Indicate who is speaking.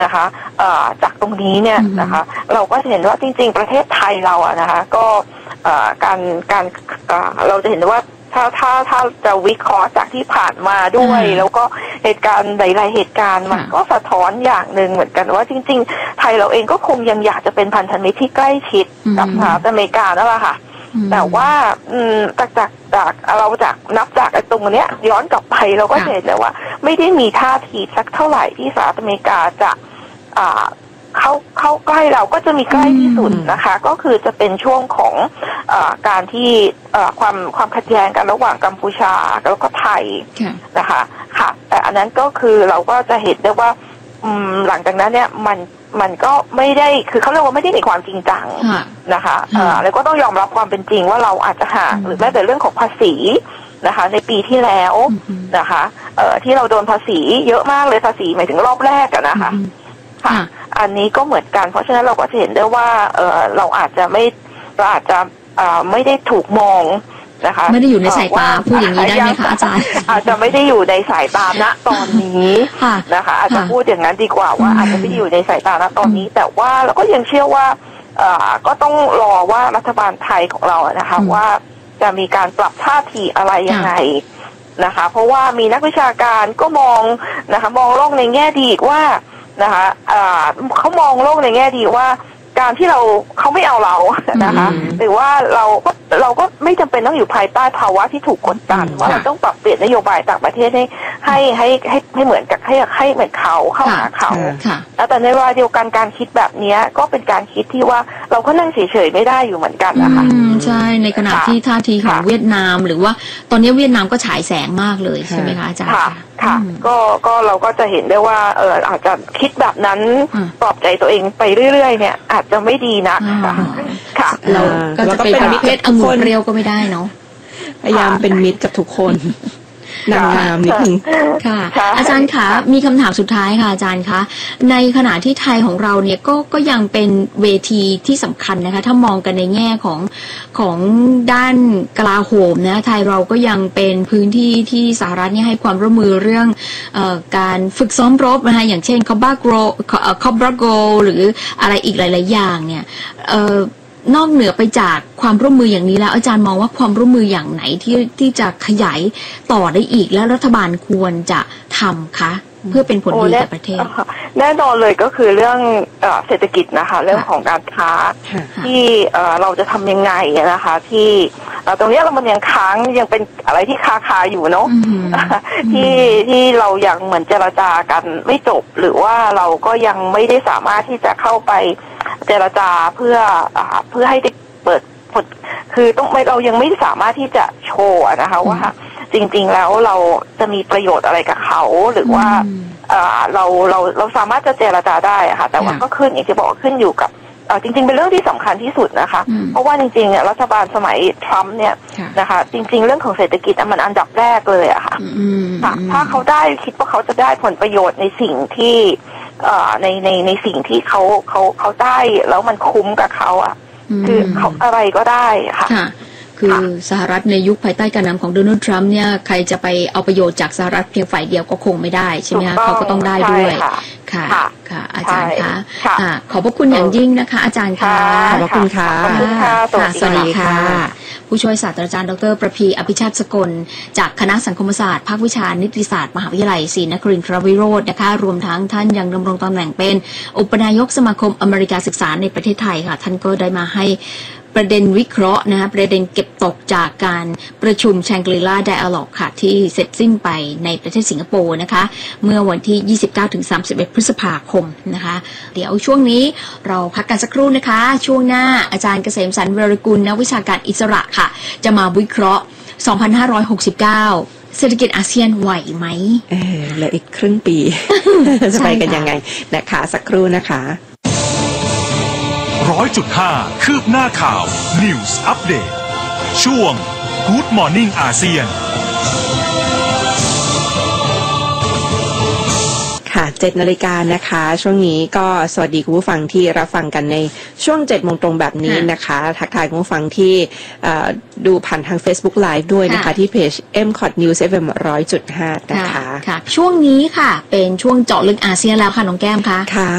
Speaker 1: นะคะจากตรงนี้เนี่ยนะคะเราก็จะเห็นว่าจริงๆประเทศไทยเราอะนะคะก็การเราจะเห็นว่าถ้าจะวิเคราะห์จากที่ผ่านมาด้วยแล้วก็เหตุการณ์หลายๆเหตุการณ์มันก็สะท้อนอย่างหนึ่งเหมือนกันว่าจริงๆไทยเราเองก็คงยังอยากจะเป็นพันธมิตรที่ใกล้ชิดกับสหรัฐอเมริกานั่นแหละค่ะแต่ว่าจากเรานับจากตรงเนี้ยย้อนกลับไปเราก็เห็นเลยว่าไม่ได้มีท่าทีสักเท่าไหร่ที่สหรัฐอเมริกาจะเข้าใกล้เราก็จะมีใกล้ที่สุดนะคะก็คือจะเป็นช่วงของการที่ความขัดแย้งกันระหว่างกัมพูชาแล้วก็ไทยนะคะค่ะแต่อันนั้นก็คือเราก็จะเห็นได้ว่าหลังจากนั้นเนี่ยมันก็ไม่ได้คือเขาเรียกว่าไม่ได้มีความจริงจังนะคะแล้วก็ต้องยอมรับความเป็นจริงว่าเราอาจจะห่างหรือแม้แต่เรื่องของภาษีนะคะในปีที่แล้วนะคะที่เราโดนภาษีเยอะมากเลยภาษีหมายถึงรอบแรกอะนะคะค่ะอันนี้ก็เหมือนกันเพราะฉะนั้นเราก็จะเห็นได้ว่าเราอาจจะไม่ได้ถูกมองนะคะ
Speaker 2: ไม่ได้อยู่ในสายตาพูดอย่างนี้ได้ไหมคะอาจารย์
Speaker 1: อาจจะไม่ได้อยู่ในสายตาณตอนนี้นะคะอาจจะพูดอย่างนั้นดีกว่าว่าอาจจะไม่ได้อยู่ในสายตาณตอนนี้แต่ว่าเราก็ยังเชื่อว่าก็ต้องรอว่ารัฐบาลไทยของเรานะคะว่าจะมีการปรับท่าทีอะไรยังไงนะคะเพราะว่ามีนักวิชาการก็มองนะคะมองโลกในแง่ดีว่านะคะเขามองโลกในแง่ดีว่าการที่เขาไม่เอาเรานะคะหรือว่าเราก็ไม่จำเป็นต้องอยู่ภายใต้ภาวะที่ถูกกดดันว่าเราต้องปรับเปลี่ยนนโยบายต่างประเทศให้เหมือนกับให้เหมือนเขาเข้าหาเขาแต่ในเวลาเดียวกันการคิดแบบนี้ก็เป็นการคิดที่ว่าเราก็นั่งเฉยๆไม่ได้อยู่เหมือนกันนะคะ
Speaker 2: ใช่ในขณะที่ท่าทีของเวียดนามหรือว่าตอนนี้เวียดนามก็ฉายแสงมากเลยใช่ไหมคะอาจารย์
Speaker 1: ค่ะก็เราก็จะเห็นได้ว่าอาจจะคิดแบบนั้นปลอบใจตัวเองไปเรื่อยๆเนี่ยอาจจะไม่ดีนะค่ะ
Speaker 2: เราก็จะเป็นประเภทองุ่นเปรี้ยวก็ไม่ได้เนาะ
Speaker 3: พยายามเป็นมิตรกับทุกคนนางนิดนึง
Speaker 2: ค่ะอาจารย์คะมีคำถามสุดท้ายค่ะอาจารย์คะในขณะที่ไทยของเราเนี่ยก็ยังเป็นเวทีที่สำคัญนะคะถ้ามองกันในแง่ของด้านกลาโหมนะไทยเราก็ยังเป็นพื้นที่ที่สหรัฐเนี่ยให้ความร่วมมือเรื่องการฝึกซ้อมรบนะคะอย่างเช่นคอบราโกหรืออะไรอีกหลายๆอย่างเนี่ยนอกเหนือไปจากความร่วมมืออย่างนี้แล้วอาจารย์มองว่าความร่วมมืออย่างไหนที่จะขยายต่อได้อีกแล้วรัฐบาลควรจะทำคะเพื่อเป็นผลดีกับประเทศ
Speaker 1: แน่นอนเลยก็คือเรื่องเศรษฐกิจนะคะเรื่องของการค้าที่เราจะทำยังไงนะคะที่ตรงนี้มันยังค้างยังเป็นอะไรที่คาอยู่เนาะที่เรายังเหมือนเจรจากันไม่จบหรือว่าเราก็ยังไม่ได้สามารถที่จะเข้าไปเจรจาเพื่อให้ได้เปิดผลคือเรายังไม่สามารถที่จะโชว์นะคะว่าจริงๆแล้วเราจะมีประโยชน์อะไรกับเขาหรือว่าเราสามารถจะเจรจาได้ค่ะแต่ว่าก็ขึ้นอย่างที่บอกขึ้นอยู่กับจริงๆเป็นเรื่องที่สำคัญที่สุดนะคะเพราะว่าจริงๆรัฐบาลสมัยทรัมป์เนี่ยนะคะจริงๆเรื่องของเศรษฐกิจมันอันดับแรกเลยอะค่ะถ้าเขาได้คิดว่าเขาจะได้ผลประโยชน์ในสิ่งที่ในสิ่งที่เขาได้แล้วมันคุ้มกับเขาอะคือเขาอะไรก็ได้ค่ะ
Speaker 2: คือสหรัฐในยุคภายใต้การนำของโดนัลด์ทรัมป์เนี่ยใครจะไปเอาประโยชน์จากสหรัฐเพียงฝ่ายเดียวก็คงไม่ได้ใช่ไหมคะเขาก็ต้องได้ด้วยค่ะอาจารย์คะขอบพระคุณอย่างยิ่งนะคะอาจารย์ค่ะ
Speaker 3: ขอบพระคุณค่ะ
Speaker 2: สวัสดีค่ะผู้ช่วยศาสตราจารย์ดร.ประภีอภิชาติสกลจากคณะสังคมศาสตร์ภาควิชานิติศาสตร์มหาวิทยาลัยศรีนครินทรวิโรจน์นะคะรวมทั้งท่านยังดำรงตำแหน่งเป็นอุปนายกสมาคมอเมริกาศึกษาในประเทศไทยค่ะท่านก็ได้มาให้ประเด็นวิเคราะห์นะคะประเด็นเก็บตกจากการประชุมแชงกรีลาไดอะล็อกค่ะที่เสร็จสิ้นไปในประเทศสิงคโปร์นะคะเมื่อวันที่ 29-31 พฤษภาคมนะคะเดี๋ยวช่วงนี้เราพักกันสักครู่นะคะช่วงหน้าอาจารย์เกษมสันต์ วรกุลนักวิชาการอิสระค่ะจะมาวิเคราะห์ 2569 เศรษฐกิจอาเซียนไหวไหม
Speaker 3: เหลืออีกครึ่งปี จะไปกันยังไงนะคะสักครู่นะคะ
Speaker 4: 100.5 คืบหน้าข่าว News Update ช่วง Good Morning อาเซียน
Speaker 3: ค่ะ 7 นาฬิกานะคะช่วงนี้ก็สวัสดีคุณผู้ฟังที่รับฟังกันในช่วง 7 โมงตรงแบบนี้นะคะทักทายคุณผู้ฟังที่ดูผ่านทาง Facebook Live ด้วยนะคะที่เพจ MCOT News FM 100.5 นะคะ
Speaker 2: ค่ะช่วงนี้ค่ะเป็นช่วงเจาะลึกอาเซียนแล้วค่ะน้องแก้มค่ะ